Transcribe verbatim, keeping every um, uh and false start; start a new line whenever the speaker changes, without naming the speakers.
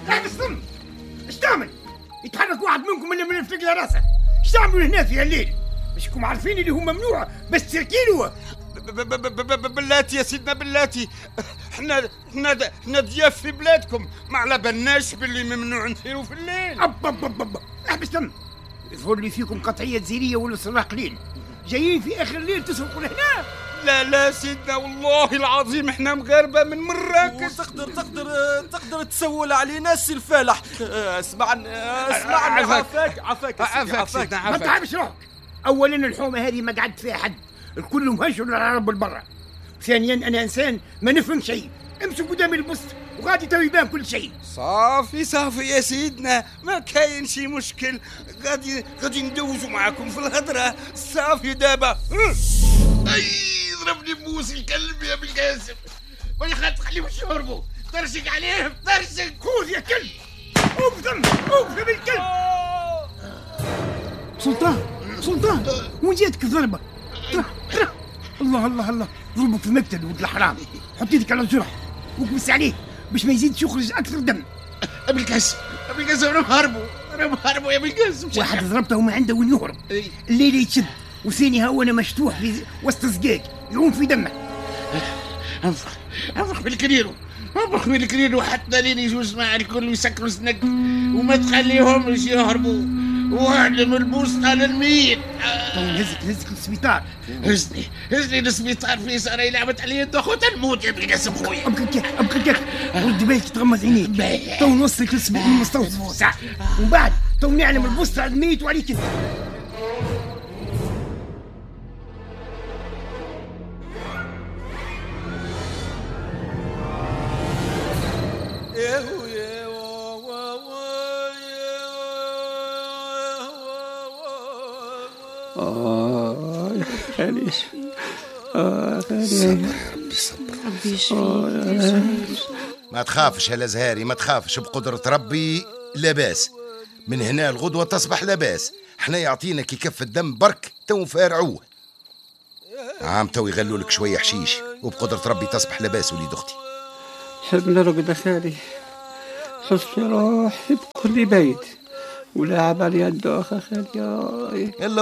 احبس ضم. ايش تعمل؟ يتحرك واحد منكم اللي من يفلق له راسه. ايش تعملوا هنا في الليل؟ مشكم عارفين اللي هو ممنوع بس تركينه.
بلاتي يا سيدنا بلاتي، احنا احنا احنا ضياف في بلادكم، ما على بالناش باللي ممنوع نسيروا في الليل.
اب اب اب اب احبس ضم. يظهر لي فيكم قطعية زيرية ولا سراقلين جايين في اخر الليل تسرقوا هنا.
لا لا سيدنا والله العظيم احنا مغاربة من مراكش.
تقدر تقدر تقدر تسول علينا السي الفالح. اسمعني اسمعني عافاك عافاك
عافاك
ما تعبش روحك. اولا الحومة هذه ما قعدت فيها حد، الكل مهجر على رب البرة. ثانيا انا انسان ما نفهم شيء، امشوا قدامي البسط وغادي تو يبان كل شيء.
صافي صافي يا سيدنا، ما كاين شي مشكل، غادي غادي ندوزوا معاكم في الهضره. صافي دابا.
اي ضربني بوس الكلب يا بالقاسم، ما يخاف تخليهم يشربوا. طرشق عليهم طرشق.
خذ يا كلب، اوقف اوقف يا بالكلب. سلطان سلطان وين جاتك الضربه؟ الله الله الله، ضربك في المقتل ولد الحرام. حط يدك على الجرح وكبس عليه باش ما يزيدش يخرج اكثر دم.
ابي القاسم ابي القاسم راهم هربوا راهم هربوا يا ابي القاسم.
واحد ضربته وما عنده وين يهرب. الليل يتشد وثاني هو انا مشتوح في وسط زقاق يعوم في دمه.
انفخ انفخ بالكريرو انفخ بالكريرو حتى لين يجوز مع الكل ويسكروا سنك وما تخليهمش يهربوا. وعلم البوسطة للميت.
تو نهزك نهزك للسبيطار.
هزني هزني للسبيطار في سارة لعبت علي يد اخوتها نموت يا بالقاسم خويا.
ابقى كيك ابقى كيك ورد بالك تغمض عينيك. تو نوصلك للمستوصف ومن بعد تو نعلم البوسطة على الميت وعليك انت.
آه يا خالي آه خالي
صبر يا ربي صبر
ربي يشفيك.
ما تخافش هلا زهاري ما تخافش، بقدرة ربي لاباس. من هنا الغدوة تصبح لاباس. احنا يعطينا كي كف الدم برك تو فارعوه. عام تو يغلوا لك شوية حشيش وبقدرة ربي تصبح لاباس وليد اختي.
حب نرقد خالي، حسي روحي بكل بيت ولعب علي الدوخة خالي.
يلا